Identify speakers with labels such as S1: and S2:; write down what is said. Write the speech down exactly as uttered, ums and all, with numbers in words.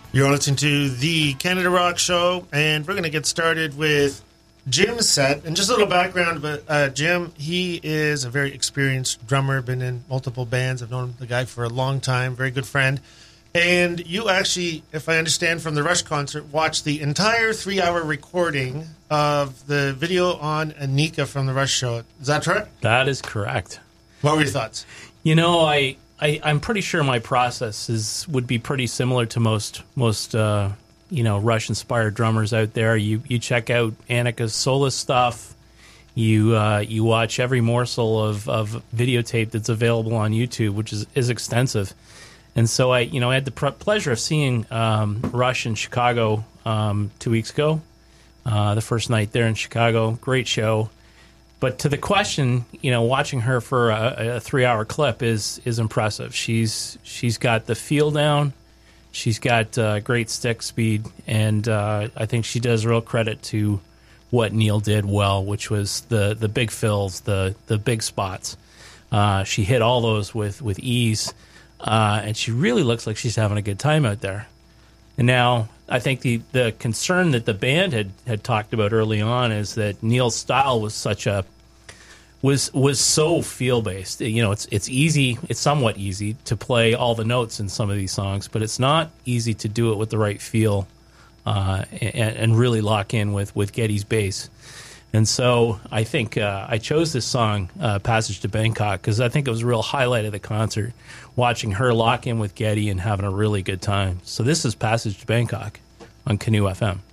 S1: You're listening to the Canada Rock Show, and we're going to get started with Jim's set. And just a little background, but uh, Jim, he is a very experienced drummer, been in multiple bands. I've known the guy for a long time, very good friend. And you actually, if I understand from the Rush concert, watched the entire three-hour recording of the video on Anika from the Rush show. Is that right?
S2: That is correct.
S1: What were your thoughts?
S2: You know, I, I I'm pretty sure my process is would be pretty similar to most most uh, you know Rush-inspired drummers out there. You you check out Anika's solo stuff. You uh, you watch every morsel of, of videotape that's available on YouTube, which is, is extensive. And so I, you know, I had the pr- pleasure of seeing um, Rush in Chicago um, two weeks ago. Uh, the first night there in Chicago, great show. But to the question, you know, watching her for a, a three-hour clip is is impressive. She's she's got the feel down. She's got uh, great stick speed, and uh, I think she does real credit to what Neil did well, which was the the big fills, the the big spots. Uh, she hit all those with with ease. Uh, and she really looks like she's having a good time out there. And now, I think the, the concern that the band had, had talked about early on is that Neil's style was such a was was so feel based. You know, it's it's easy, it's somewhat easy to play all the notes in some of these songs, but it's not easy to do it with the right feel uh, and, and really lock in with with Geddy's bass. And so I think uh, I chose this song, uh, Passage to Bangkok, because I think it was a real highlight of the concert, watching her lock in with Geddy and having a really good time. So this is Passage to Bangkok on Canoe F M.